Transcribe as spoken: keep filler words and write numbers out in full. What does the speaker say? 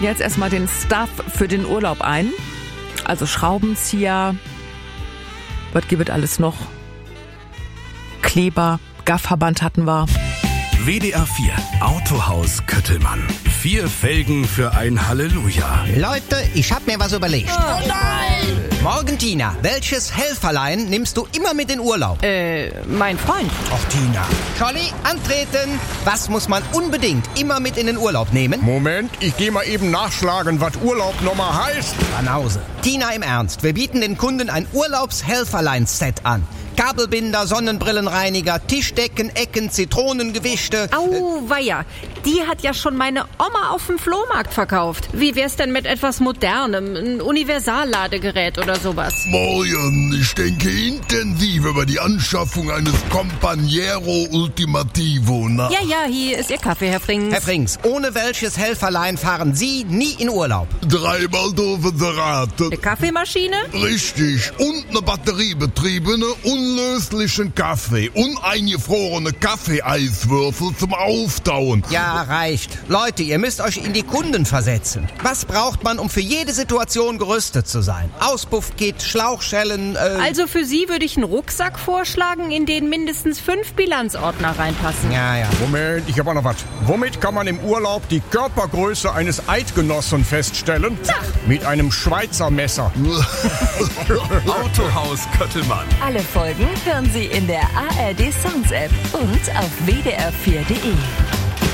Jetzt erstmal den Stuff für den Urlaub ein. Also Schraubenzieher, was gibt es alles noch? Kleber, Gafferband hatten wir. W D R vier Autohaus Köttelmann. Vier Felgen für ein Halleluja. Leute, ich hab mir was überlegt. Oh nein! Morgen, Tina, welches Helferlein nimmst du immer mit in Urlaub? Äh, mein Freund. Och, Tina. Scholli, antreten. Was muss man unbedingt immer mit in den Urlaub nehmen? Moment, ich geh mal eben nachschlagen, was Urlaub nochmal heißt. Banause. Tina, im Ernst, wir bieten den Kunden ein Urlaubshelferlein-Set an. Kabelbinder, Sonnenbrillenreiniger, Tischdecken, Ecken, Zitronengewischte. Au, weia. Die hat ja schon meine Oma auf dem Flohmarkt verkauft. Wie wär's denn mit etwas Modernem? Ein Universalladegerät oder sowas? Moin, ich denke intensiv über die Anschaffung eines Companiero Ultimativo nach. Ja, ja, hier ist Ihr Kaffee, Herr Frings. Herr Frings, ohne welches Helferlein fahren Sie nie in Urlaub? Dreimal doofe Rate. Eine Kaffeemaschine? Richtig. Und eine batteriebetriebene, unlöslichen Kaffee. Und eingefrorene Kaffeeeiswürfel zum Auftauen. Ja, reicht. Leute, ihr müsst euch in die Kunden versetzen. Was braucht man, um für jede Situation gerüstet zu sein? Auspuffkit, Schlauchschellen, äh... Also für Sie würde ich einen Rucksack vorschlagen, in den mindestens fünf Bilanzordner reinpassen. Ja, ja. Moment, ich hab auch noch was. Womit kann man im Urlaub die Körpergröße eines Eidgenossen feststellen? Sag. Mit einem Schweizer Messer. Autohaus Köttelmann. Alle Folgen hören Sie in der A R D Sounds App und auf w d r vier punkt d e.